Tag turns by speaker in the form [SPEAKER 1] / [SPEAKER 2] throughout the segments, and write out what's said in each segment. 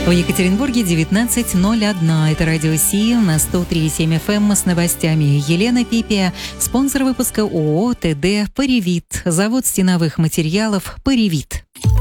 [SPEAKER 1] В Екатеринбурге 19:01. Это радио Си на 103,7 FM с новостями. Елена Пипия, спонсор выпуска ООО ТД «Паривит», завод стеновых материалов «Паривит».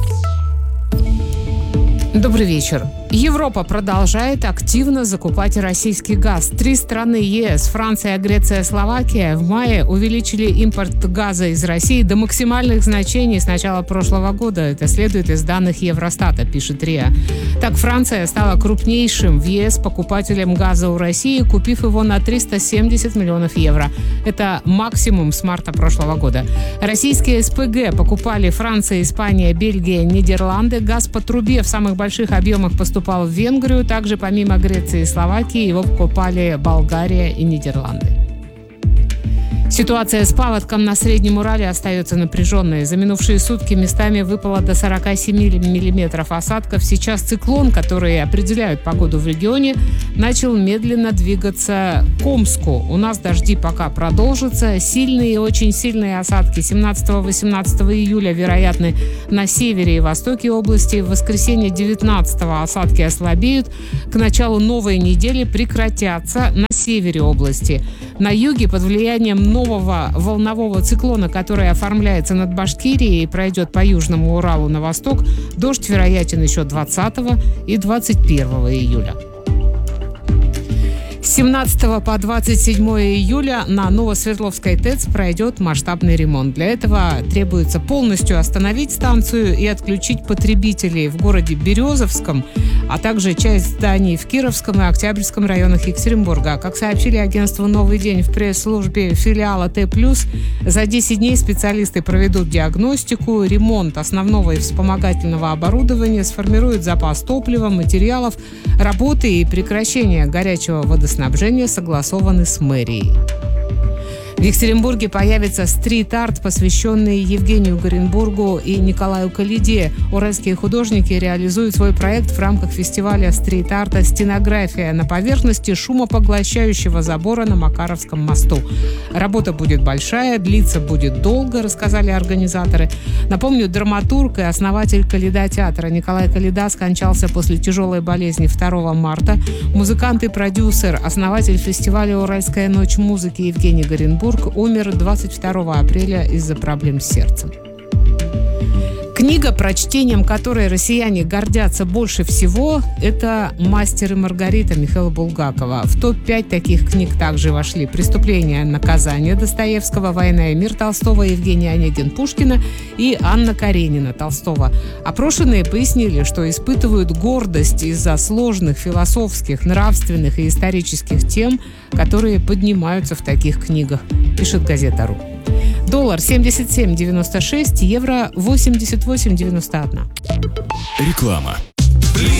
[SPEAKER 2] Добрый вечер. Европа продолжает активно закупать российский газ. 3 страны ЕС, Франция, Греция, Словакия в мае увеличили импорт газа из России до максимальных значений с начала прошлого года. Это следует из данных Евростата, пишет РИА. Так, Франция стала крупнейшим в ЕС покупателем газа у России, купив его на 370 миллионов евро. Это максимум с марта прошлого года. Российские СПГ покупали Франция, Испания, Бельгия, Нидерланды. Газ по трубе в самых больших объемах поступал в Венгрию. Также помимо Греции и Словакии его покупали Болгария и Нидерланды. Ситуация с паводком на Среднем Урале остается напряженной. За минувшие сутки местами выпало до 47 миллиметров осадков. Сейчас циклон, который определяет погоду в регионе, начал медленно двигаться к Омску. У нас дожди пока продолжатся. Сильные и очень сильные осадки 17-18 июля вероятны на севере и востоке области. В воскресенье 19-го осадки ослабеют. К началу новой недели прекратятся на севере области. На юге под влиянием нового волнового циклона, который оформляется над Башкирией и пройдет по Южному Уралу на восток, дождь вероятен еще 20 и 21 июля. С 17 по 27 июля на Новосвердловской ТЭЦ пройдет масштабный ремонт. Для этого требуется полностью остановить станцию и отключить потребителей в городе Березовском, а также часть зданий в Кировском и Октябрьском районах Екатеринбурга. Как сообщили агентству «Новый день» в пресс-службе филиала Т+, за 10 дней специалисты проведут диагностику, ремонт основного и вспомогательного оборудования, сформируют запас топлива, материалов, работы и прекращение горячего водоснабжения согласованы с мэрией. В Екатеринбурге появится стрит-арт, посвященный Евгению Горенбургу и Николаю Калиде. Уральские художники реализуют свой проект в рамках фестиваля стрит-арта «Стенография на поверхности шумопоглощающего забора на Макаровском мосту». Работа будет большая, длиться будет долго, рассказали организаторы. Напомню, драматург и основатель Калида-театра Николай Калида скончался после тяжелой болезни 2 марта. Музыкант и продюсер, основатель фестиваля «Уральская ночь музыки» Евгений Горенбург умер 22 апреля из-за проблем с сердцем. Книга, прочтением которой россияне гордятся больше всего, это «Мастер и Маргарита» Михаила Булгакова. В топ-5 таких книг также вошли «Преступление и наказание» Достоевского, «Война и мир» Толстого, Евгений Онегин Пушкина и Анна Каренина Толстого. Опрошенные пояснили, что испытывают гордость из-за сложных философских, нравственных и исторических тем, которые поднимаются в таких книгах, пишет газета «Ру». Доллар 77,96, евро 88,91.
[SPEAKER 3] Реклама.